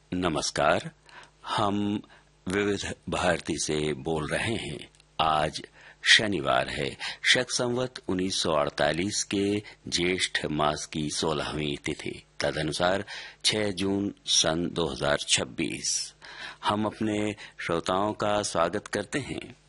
नमस्कार। हम विविध भारती से बोल रहे हैं। आज शनिवार है। शक संवत 1948 के ज्येष्ठ मास की 16वीं तिथि, तदनुसार 6 जून सन 2026। हम अपने श्रोताओं का स्वागत करते हैं।